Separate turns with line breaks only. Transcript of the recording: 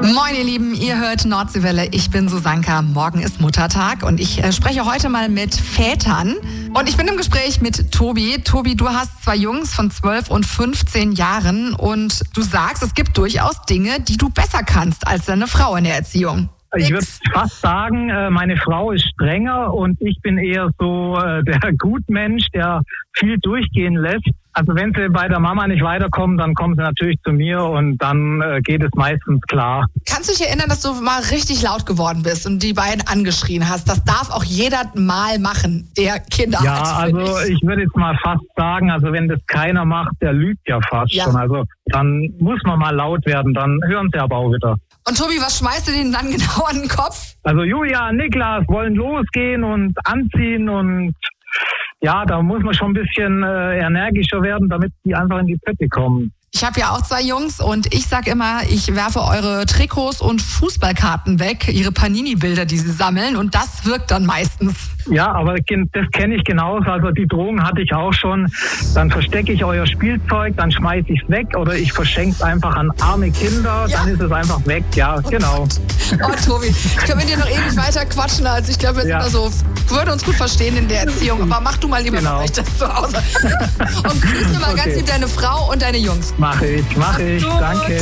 Moin ihr Lieben, ihr hört Nordseewelle, ich bin Susanka. Morgen ist Muttertag und ich spreche heute mal mit Vätern. Und ich bin im Gespräch mit Tobi. Tobi, du hast 2 Jungs von 12 und 15 Jahren und du sagst, es gibt durchaus Dinge, die du besser kannst als deine Frau in der Erziehung.
Ich würde fast sagen, meine Frau ist strenger und ich bin eher so der Gutmensch, der viel durchgehen lässt. Also wenn sie bei der Mama nicht weiterkommen, dann kommen sie natürlich zu mir und dann geht es meistens klar.
Kannst du dich erinnern, dass du mal richtig laut geworden bist und die beiden angeschrien hast? Das darf auch jeder mal machen, der Kinder
Ja,
hat.
also ich würde jetzt mal fast sagen, also wenn das keiner macht, der lügt ja fast schon. Also dann muss man mal laut werden, dann hören sie aber auch wieder.
Und Tobi, was schmeißt du denen dann genau an den Kopf?
Also Julia, Niklas wollen losgehen und anziehen und ja, da muss man schon ein bisschen energischer werden, damit die einfach in die Pötte kommen.
Ich habe ja auch 2 Jungs und ich sag immer, ich werfe eure Trikots und Fußballkarten weg, ihre Panini-Bilder, die sie sammeln, und das wirkt dann meistens.
Ja, aber das kenne ich genauso. Also die Drohung hatte ich auch schon. Dann verstecke ich euer Spielzeug, dann schmeiße ich es weg oder ich verschenke es einfach an arme Kinder, dann ist es einfach weg. Ja, genau.
Oh Tobi, können wir dir noch ewig weiter quatschen. Also ich glaube, wir sind da so, würden uns gut verstehen in der Erziehung. Aber mach du mal lieber vielleicht das zu Hause. Und grüß mir mal ganz lieb deine Frau und deine Jungs.
Mach ich. Danke.